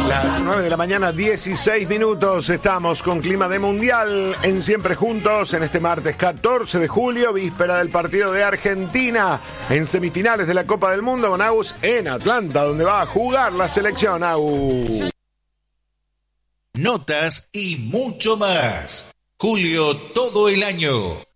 Las 9 de la mañana, 16 minutos. Estamos con clima de mundial en Siempre Juntos en este martes 14 de julio, víspera del partido de Argentina en semifinales de la Copa del Mundo con Agus en Atlanta, donde va a jugar la selección. Agus. Notas y mucho más. Julio todo el año.